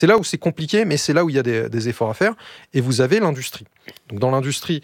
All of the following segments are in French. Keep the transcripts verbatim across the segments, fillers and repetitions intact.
C'est là où c'est compliqué, mais c'est là où il y a des, des efforts à faire. Et vous avez l'industrie. Donc dans l'industrie,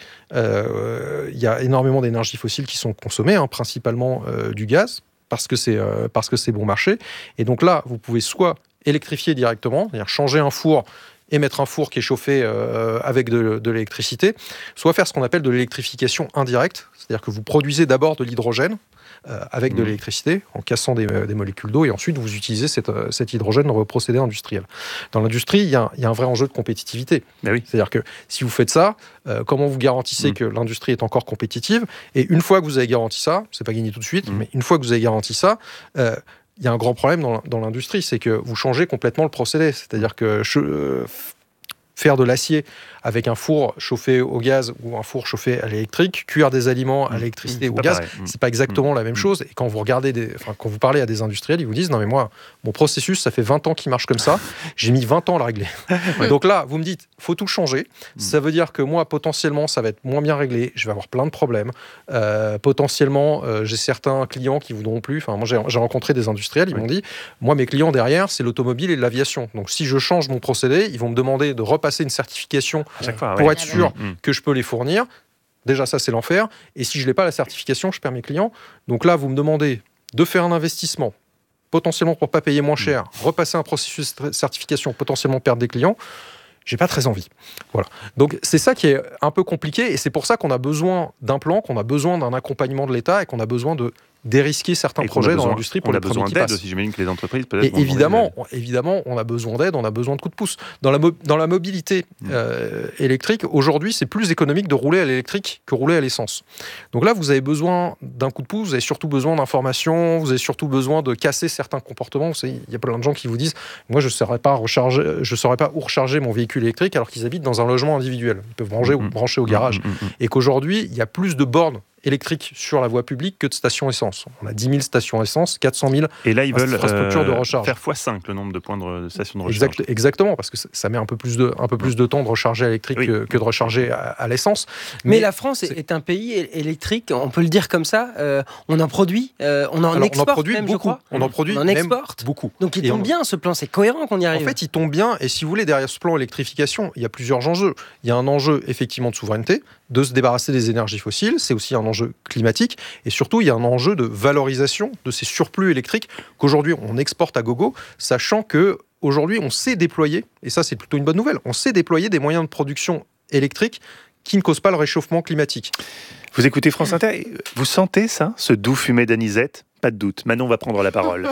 euh, il y a énormément d'énergies fossiles qui sont consommées, hein, principalement euh, du gaz, parce que c'est euh, parce que c'est bon marché. Et donc là, vous pouvez soit électrifier directement, c'est-à-dire changer un four et mettre un four qui est chauffé euh, avec de, de l'électricité, soit faire ce qu'on appelle de l'électrification indirecte, c'est-à-dire que vous produisez d'abord de l'hydrogène euh, avec mmh. de l'électricité, en cassant des, des molécules d'eau, et ensuite vous utilisez cette, cet hydrogène dans vos procédés industriels. Dans l'industrie, il y a, il y a un vrai enjeu de compétitivité. Ben oui. C'est-à-dire que si vous faites ça, euh, comment vous garantissez mmh. que l'industrie est encore compétitive ? Et une fois que vous avez garanti ça, c'est pas gagné tout de suite, mmh. mais une fois que vous avez garanti ça, euh, il y a un grand problème dans, dans l'industrie, c'est que vous changez complètement le procédé. C'est-à-dire que je, euh, faire de l'acier avec un four chauffé au gaz ou un four chauffé à l'électrique, cuire des aliments à l'électricité mmh, ou au gaz, pareil. c'est pas exactement mmh. la même chose. Et quand vous regardez, des, enfin, quand vous parlez à des industriels, ils vous disent non mais moi, mon processus, ça fait vingt ans qu'il marche comme ça, j'ai mis vingt ans à le régler. Ouais. Donc là, vous me dites, faut tout changer. Mmh. Ça veut dire que moi, potentiellement, ça va être moins bien réglé. Je vais avoir plein de problèmes. Euh, potentiellement, euh, j'ai certains clients qui voudront plus. Enfin, moi, j'ai, j'ai rencontré des industriels, ils ouais. m'ont dit, moi, mes clients derrière, c'est l'automobile et l'aviation. Donc si je change mon procédé, ils vont me demander de repasser une certification fois, pour ouais. être sûr mmh. que je peux les fournir. Déjà, ça, c'est l'enfer. Et si je n'ai pas la certification, je perds mes clients. Donc là, vous me demandez de faire un investissement, potentiellement pour ne pas payer moins cher, mmh. repasser un processus de certification, potentiellement perdre des clients. J'ai pas très envie. Voilà. Donc, c'est ça qui est un peu compliqué. Et c'est pour ça qu'on a besoin d'un plan, qu'on a besoin d'un accompagnement de l'État et qu'on a mo- de dérisquer certains et projets besoin, dans l'industrie pour on les a besoin premiers qui d'aide passent. aussi, j'imagine que les entreprises peut-être. Et évidemment, on, évidemment, on a besoin d'aide, on a besoin de coups de pouce. Dans la, mo- dans la mobilité mmh. euh, électrique, aujourd'hui, c'est plus économique de rouler à l'électrique que rouler à l'essence. Donc là, vous avez besoin d'un coup de pouce, vous avez surtout besoin d'informations, vous avez surtout besoin de casser certains comportements. Il y a plein de gens qui vous disent, moi, je ne saurais pas recharger, je saurais pas où recharger mon véhicule électrique alors qu'ils habitent dans un logement individuel. Ils peuvent brancher, mmh. ou brancher au garage. Mmh. Mmh. Et qu'aujourd'hui, il y a plus de bornes électriques sur la voie publique que de stations essence. On a dix mille stations essence, quatre cent mille et là, ils veulent infrastructures euh, de recharge. faire fois cinq le nombre de points de, de stations de recharge. Exact, exactement, parce que ça met un peu plus de, un peu plus de temps de recharger à l'électrique oui. que, que de recharger à, à l'essence. Mais, Mais la France c'est... est un pays électrique, on peut le dire comme ça. Euh, on en produit, euh, on en Alors, exporte on en produit même, beaucoup. je crois. On en produit on en exporte beaucoup. Donc il et tombe on... bien ce plan, c'est cohérent qu'on y arrive. En fait, il tombe bien. Et si vous voulez, derrière ce plan électrification, il y a plusieurs enjeux. Il y a un enjeu effectivement de souveraineté, de se débarrasser des énergies fossiles. C'est aussi un enjeu climatique. Et surtout, il y a un enjeu de valorisation de ces surplus électriques qu'aujourd'hui on exporte à gogo, sachant que aujourd'hui on sait déployer, et ça c'est plutôt une bonne nouvelle, on sait déployer des moyens de production électrique qui ne causent pas le réchauffement climatique. Vous écoutez France Inter, vous sentez ça, ce doux fumet d'anisette ? Pas de doute, Manon va prendre la parole.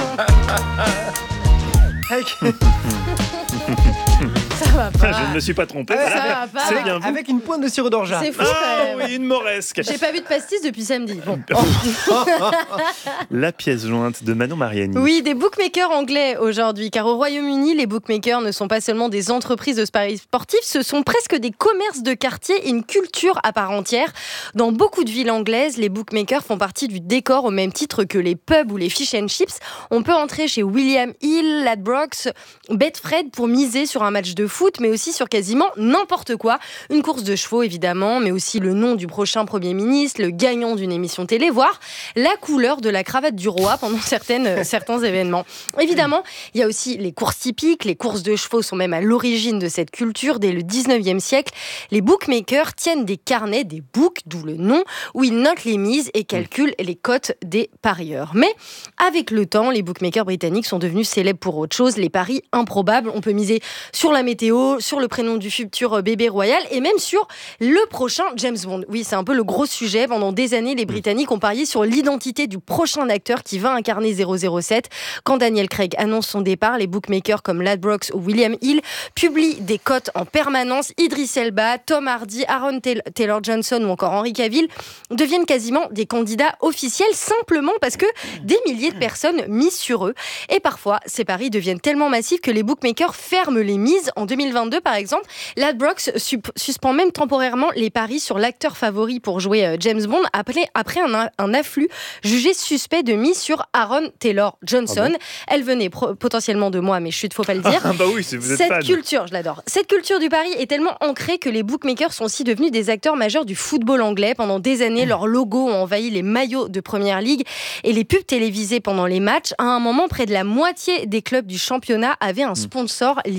Ça va pas. Je ne me suis pas trompé. Ça voilà. va pas. C'est bien vous. Avec une pointe de sirop d'orgeat. C'est fou. Ah oui, une moresque. J'ai pas vu de pastis depuis samedi. Bon. La pièce jointe de Manon Mariani. Oui, des bookmakers anglais aujourd'hui, car au Royaume-Uni, les bookmakers ne sont pas seulement des entreprises de paris sportifs, ce sont presque des commerces de quartier et une culture à part entière. Dans beaucoup de villes anglaises, les bookmakers font partie du décor au même titre que les pubs ou les fish and chips. On peut entrer chez William Hill, Ladbrokes, Betfred pour miser sur un match de foot, mais aussi sur quasiment n'importe quoi. Une course de chevaux, évidemment, mais aussi le nom du prochain Premier ministre, le gagnant d'une émission télé, voire la couleur de la cravate du roi pendant certaines, certains événements. Évidemment, il y a aussi les courses typiques. Les courses de chevaux sont même à l'origine de cette culture. Dès le dix-neuvième siècle, les bookmakers tiennent des carnets, des books, d'où le nom, où ils notent les mises et calculent les cotes des parieurs. Mais avec le temps, les bookmakers britanniques sont devenus célèbres pour autre chose, les paris improbables. On peut miser sur la météo, sur le prénom du futur bébé royal et même sur le prochain James Bond. Oui, c'est un peu le gros sujet. Pendant des années, les Britanniques ont parié sur l'identité du prochain acteur qui va incarner zéro zéro sept. Quand Daniel Craig annonce son départ, les bookmakers comme Ladbrokes ou William Hill publient des cotes en permanence. Idris Elba, Tom Hardy, Aaron Taylor-Johnson ou encore Henry Cavill deviennent quasiment des candidats officiels simplement parce que des milliers de personnes misent sur eux. Et parfois, ces paris deviennent tellement massifs que les bookmakers ferment les mises. En deux mille mille vingt-deux, par exemple, Ladbrokes sup- suspend même temporairement les paris sur l'acteur favori pour jouer euh, James Bond après, après un, un afflux jugé suspect de mise sur Aaron Taylor Johnson. Ah bon Elle venait pro- potentiellement de moi, mais chut, faut pas le dire. Ah bah oui, vous êtes Cette fan. culture, je l'adore. Cette culture du pari est tellement ancrée que les bookmakers sont aussi devenus des acteurs majeurs du football anglais. Pendant des années, leurs logos ont envahi les maillots de Première Ligue et les pubs télévisées pendant les matchs. À un moment, près de la moitié des clubs du championnat avaient un sponsor